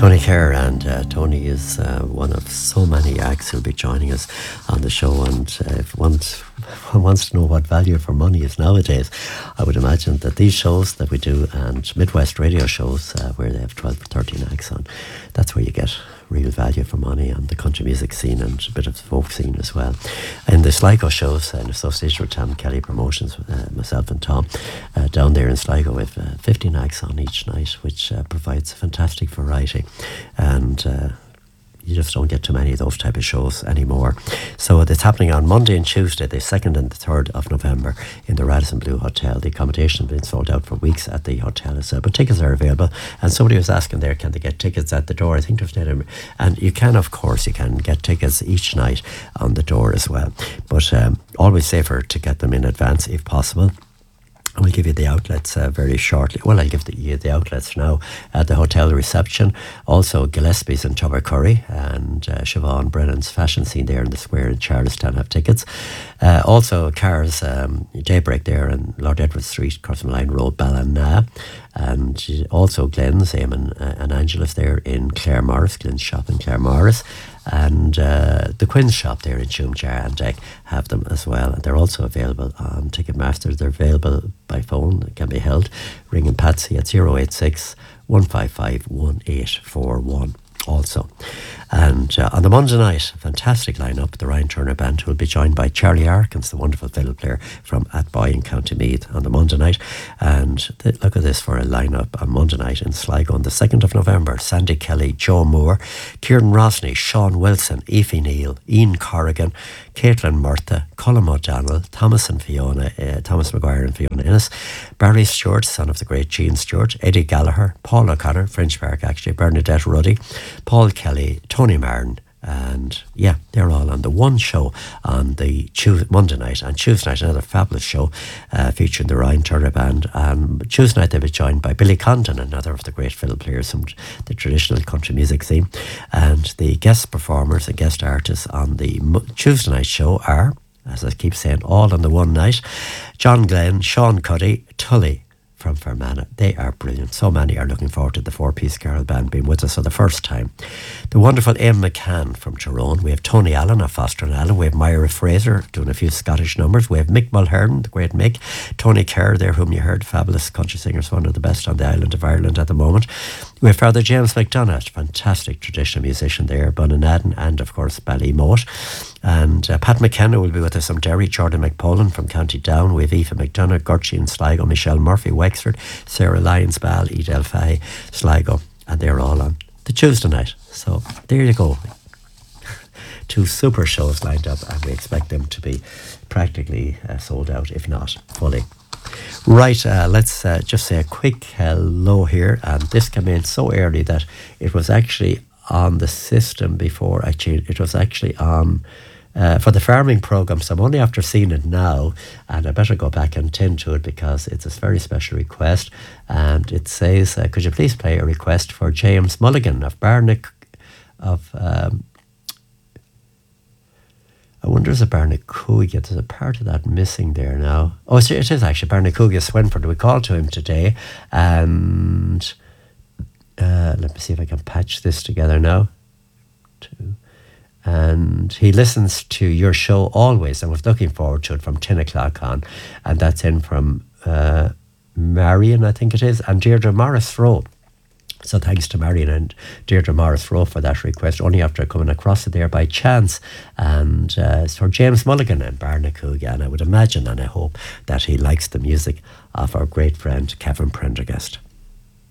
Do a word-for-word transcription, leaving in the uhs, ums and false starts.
Tony Kerr, and uh, Tony is uh, one of so many acts who'll be joining us on the show. And uh, if one, one wants to know what value for money is nowadays, I would imagine that these shows that we do and Midwest radio shows uh, where they have twelve or thirteen acts on, that's where you get real value for money on the country music scene and a bit of the folk scene as well. And the Sligo shows, uh, in association with Tom Kelly Promotions, uh, myself and Tom, uh, down there in Sligo with uh, fifteen acts on each night, which uh, provides a fantastic variety. And uh, you just don't get too many of those type of shows anymore. So it's happening on Monday and Tuesday, the second and the third of November in the Radisson Blu Hotel. The accommodation has been sold out for weeks at the hotel as well, but tickets are available. And somebody was asking there, can they get tickets at the door? I think there's net, and you can, of course, you can get tickets each night on the door as well. But um, always safer to get them in advance if possible. And we'll give you the outlets uh, very shortly. Well, I'll give the, you the outlets now at the hotel reception. Also, Gillespie's and Tubbercurry and uh, Siobhan Brennan's fashion scene there in the square in Charlestown have tickets. Uh, also, Cars um, Daybreak there in Lord Edward Street, Crossmaline Road, Ballina. And also Glenn's, Eamon uh, and Angela's there in Clare Morris, Glenn's shop in Clare Morris. And uh, the Quinn's shop there in Shoomjar and Deck have them as well. And they're also available on Ticketmaster. They're available by phone. It can be held. Ringing Patsy at zero eight six, one five five, one eight four one also. And uh, on the Monday night, a fantastic lineup. The Ryan Turner Band, who will be joined by Charlie Arkins, the wonderful fiddle player from Athboy in County Meath, on the Monday night. And th- look at this for a lineup on Monday night in Sligo on the second of November. Sandy Kelly, Joe Moore, Kieran Rosney, Sean Wilson, Aoife Neal, Ian Corrigan, Caitlin Murtha, Colin O'Donnell, Thomas and Fiona, uh, Thomas Maguire and Fiona Innes, Barry Stewart, son of the great Gene Stewart, Eddie Gallagher, Paul O'Connor, French Park actually, Bernadette Ruddy, Paul Kelly, Tony Martin, and yeah, they're all on the one show on the Tuesday, Monday night, and Tuesday night another fabulous show uh, featuring the Ryan Turner Band. Um, Tuesday night they'll be joined by Billy Condon, another of the great fiddle players from the traditional country music scene, and the guest performers and guest artists on the Tuesday night show are, as I keep saying, all on the one night: John Glenn, Sean Cuddy, Tully from Fermanagh. They are brilliant. So many are looking forward to the four-piece Carol Band being with us for the first time. The wonderful Em McCann from Tyrone. We have Tony Allen of Foster and Allen. We have Myra Fraser doing a few Scottish numbers. We have Mick Mulhern, the great Mick. Tony Kerr there, whom you heard, fabulous country singers, one of the best on the island of Ireland at the moment. We have Father James McDonough, fantastic traditional musician there, Bunnanadden, and of course Ballymote. And uh, Pat McKenna will be with us from Derry, Jordan McPollan from County Down. We have Aoife McDonough, Gertrude in Sligo, Michelle Murphy, Wexford, Sarah Lyons, Ball, Edel Fahy, Sligo, and they're all on the Tuesday night. So there you go. Two super shows lined up, and we expect them to be practically uh, sold out, if not fully. Right, uh, let's uh, just say a quick hello here. And this came in so early that it was actually on the system before. Actually, it was actually on uh, for the farming programme. So I'm only after seeing it now, and I better go back and tend to it because it's a very special request. And it says, uh, could you please play a request for James Mulligan of Barnick of... Um, I wonder is a Barnacuga, there's a part of that missing there now. Oh, it is actually Barnacuga Swinford. We called to him today, and uh, let me see if I can patch this together now. Two. And he listens to your show always and was looking forward to it from ten o'clock on, and that's in from uh, Marion, I think it is, and Deirdre Morris Rowe. So thanks to Marion and Deirdre Morris Rowe for that request, only after coming across it there by chance. And uh, it's for James Mulligan and Barnacuga, and I would imagine and I hope that he likes the music of our great friend Kevin Prendergast.